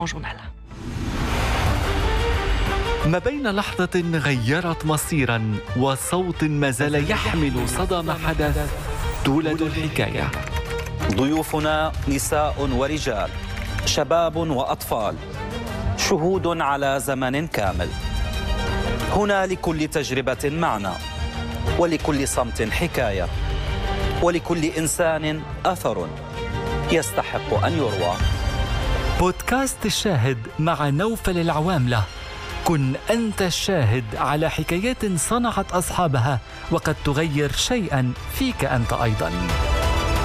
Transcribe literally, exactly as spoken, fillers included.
جورنال. ما بين لحظة غيرت مصيرا وصوت ما زال يحمل صدى ما حدث تولد الحكاية. ضيوفنا نساء ورجال، شباب وأطفال، شهود على زمن كامل. هنا لكل تجربة معنى، ولكل صمت حكاية، ولكل إنسان أثر يستحق أن يروى. بودكاست الشاهد مع نوفل العواملة. كن أنت الشاهد على حكايات صنعت أصحابها وقد تغير شيئا فيك أنت أيضا.